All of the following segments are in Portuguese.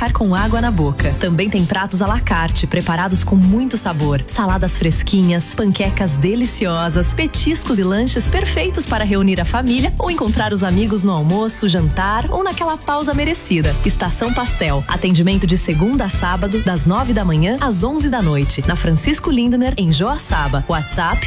ficar com água na boca. Também tem pratos à la carte, preparados com muito sabor. Saladas fresquinhas, panquecas deliciosas, petiscos e lanches perfeitos para reunir a família ou encontrar os amigos no almoço, jantar ou naquela pausa merecida. Estação Pastel. Atendimento de segunda a sábado, das 9 da manhã às 11 da noite. Na Francisco Lindner, em Joaçaba. WhatsApp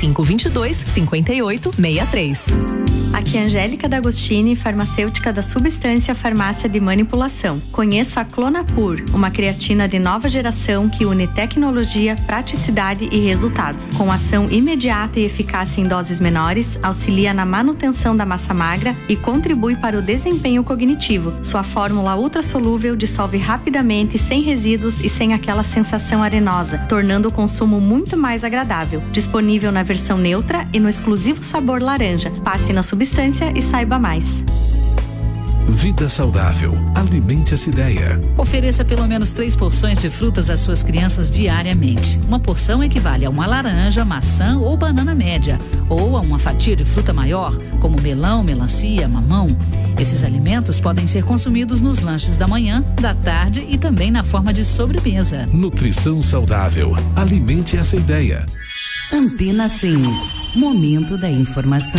3522-5863. Aqui é Angélica D'Agostini, farmacêutica da Substância Farmácia de Manipulação. Conheça a Clonapur, uma creatina de nova geração que une tecnologia, praticidade e resultados. Com ação imediata e eficácia em doses menores, auxilia na manutenção da massa magra e contribui para o desempenho cognitivo. Sua fórmula ultrassolúvel dissolve rapidamente, sem resíduos e sem aquela sensação arenosa, tornando o consumo muito mais agradável. Disponível na versão neutra e no exclusivo sabor laranja. Passe na Substância e saiba mais. Vida saudável. Alimente essa ideia. Ofereça pelo menos 3 porções de frutas às suas crianças diariamente. Uma porção equivale a uma laranja, maçã ou banana média, ou a uma fatia de fruta maior, como melão, melancia, mamão. Esses alimentos podem ser consumidos nos lanches da manhã, da tarde e também na forma de sobremesa. Nutrição saudável. Alimente essa ideia. Antena 100. Momento da informação.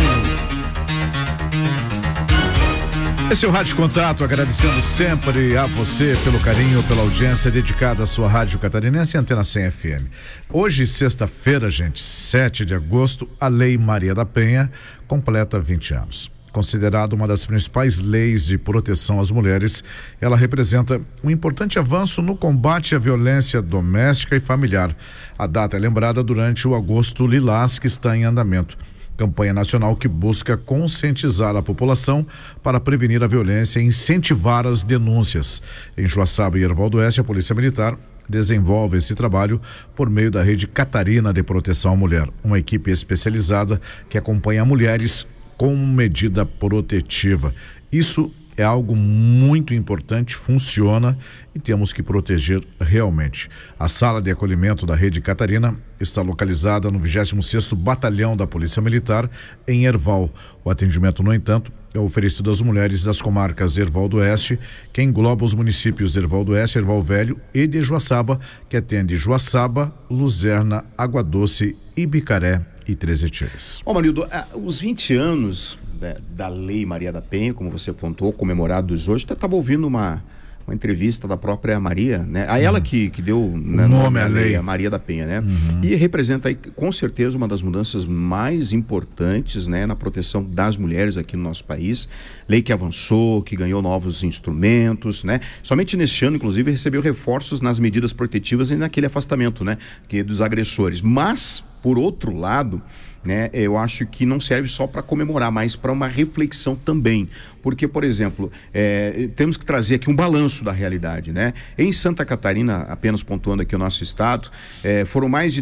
Esse é o Rádio Contato, agradecendo sempre a você pelo carinho, pela audiência dedicada à sua Rádio Catarinense, Antena 100 FM. Hoje, sexta-feira, gente, 7 de agosto, a Lei Maria da Penha completa 20 anos. Considerada uma das principais leis de proteção às mulheres, ela representa um importante avanço no combate à violência doméstica e familiar. A data é lembrada durante o Agosto Lilás, que está em andamento. Campanha nacional que busca conscientizar a população para prevenir a violência e incentivar as denúncias. Em Joaçaba e Herval do Oeste, a Polícia Militar desenvolve esse trabalho por meio da Rede Catarina de Proteção à Mulher, uma equipe especializada que acompanha mulheres com medida protetiva. Isso é algo muito importante, funciona e temos que proteger realmente. A sala de acolhimento da Rede Catarina está localizada no 26º Batalhão da Polícia Militar, em Herval. O atendimento, no entanto, é oferecido às mulheres das comarcas Herval do Oeste, que engloba os municípios de Herval do Oeste, Herval Velho e de Joaçaba, que atende Joaçaba, Luzerna, Água Doce, Ibicaré e Três Retires. Manildo, os 20 anos da Lei Maria da Penha, como você apontou, comemorados hoje, estava ouvindo uma entrevista da própria Maria, né? A ela que deu nome à lei, a Maria da Penha, né? E representa aí, com certeza, uma das mudanças mais importantes, né, na proteção das mulheres aqui no nosso país. Lei que avançou, que ganhou novos instrumentos, né? Somente neste ano, inclusive, recebeu reforços nas medidas protetivas e naquele afastamento, né, dos agressores. Mas, por outro lado, né, eu acho que não serve só para comemorar, mas para uma reflexão também. Porque, por exemplo, temos que trazer aqui um balanço da realidade, né? Em Santa Catarina, apenas pontuando aqui o nosso estado, foram mais de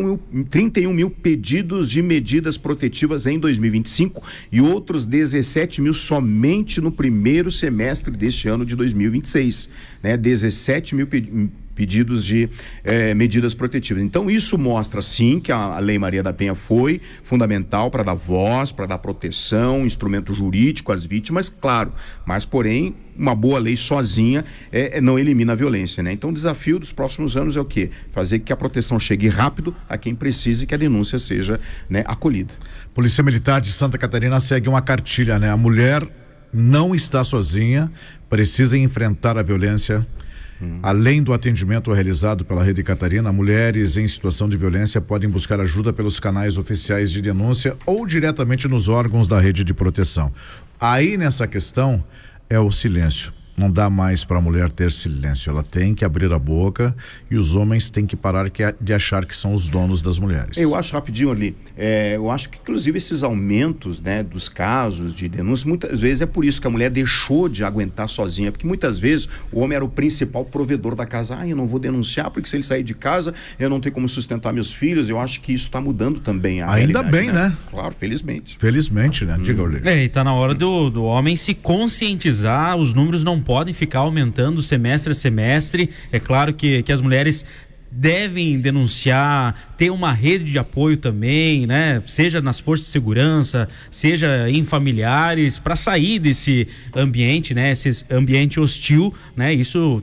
31 mil pedidos de medidas protetivas em 2025 e outros 17 mil somente no primeiro semestre deste ano de 2026, né? 17 mil pedidos de medidas protetivas. Então isso mostra sim que a Lei Maria da Penha foi fundamental para dar voz, para dar proteção, instrumento jurídico às vítimas, claro, mas porém uma boa lei sozinha não elimina a violência, né? Então o desafio dos próximos anos é o quê? Fazer que a proteção chegue rápido a quem precisa e que a denúncia seja, né, acolhida. Polícia Militar de Santa Catarina segue uma cartilha, né? A mulher não está sozinha, precisa enfrentar a violência. Além do atendimento realizado pela Rede Catarina, mulheres em situação de violência podem buscar ajuda pelos canais oficiais de denúncia ou diretamente nos órgãos da rede de proteção. Aí nessa questão é o silêncio. Não dá mais para a mulher ter silêncio, ela tem que abrir a boca e os homens têm que parar de achar que são os donos das mulheres. Eu acho rapidinho ali, eu acho que inclusive esses aumentos, né, dos casos de denúncia, muitas vezes é por isso que a mulher deixou de aguentar sozinha, porque muitas vezes o homem era o principal provedor da casa. Eu não vou denunciar porque se ele sair de casa eu não tenho como sustentar meus filhos. Eu acho que isso está mudando também a Ainda bem, né? Claro, felizmente. Felizmente, né? Diga, Orlando. E tá na hora do homem se conscientizar. Os números não podem ficar aumentando semestre a semestre. É claro que as mulheres devem denunciar, ter uma rede de apoio também, né? Seja nas forças de segurança, seja em familiares, para sair desse ambiente, né? Esse ambiente hostil, né? Isso